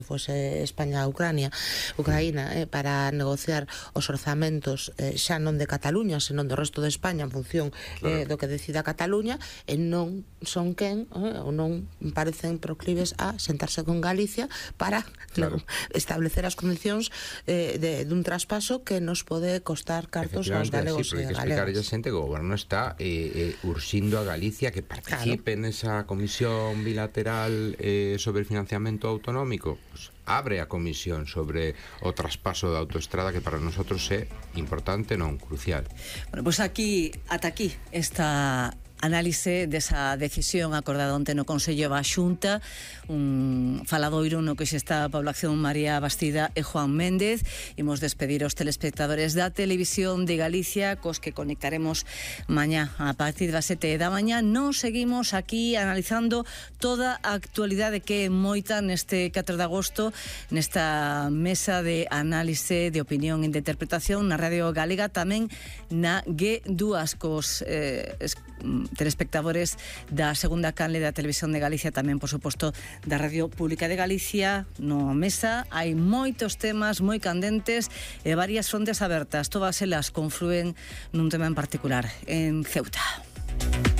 fose España a Ucraína para negociar os orzamentos xa non de Cataluña, senón do resto de España en función do que decida Cataluña, e non son quen ou non parecen proclives a sentarse con Galicia para establecer as condicións dun traspaso que nos pode costar cartos aos galegos e galegas. Explicarlle a xente que o goberno está urxindo a Galicia que participe nesa comisión bilateral sobre financiamento autonómico. Abre a comisión sobre o traspaso da autoestrada, que para nosotros é importante, non crucial. Bueno, pois ata aquí esta análise desa decisión acordada onte no Consello da Xunta, un faladoiro no que se está a población María Bastida e Juan Méndez. Imos despedir os telespectadores da Televisión de Galicia, cos que conectaremos mañá a partir das 7 da mañá. Nos seguimos aquí analizando toda a actualidade que é moita neste 4 de agosto, nesta mesa de análise, de opinión e de interpretación na Radio Galega, tamén na G2 cos telespectadores da segunda canle da Televisión de Galicia, tamén, por suposto, da Radio Pública de Galicia. No mesa hai moitos temas moi candentes e varias frontes abertas. Todas elas confluen nun tema en particular, en Ceuta.